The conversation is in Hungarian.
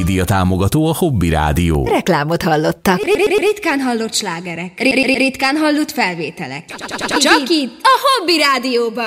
média támogató a Hobby Rádió. Reklámot hallottak. Ritkán hallott slágerek. Ritkán hallott felvételek. Csak itt, a Hobby Rádióban.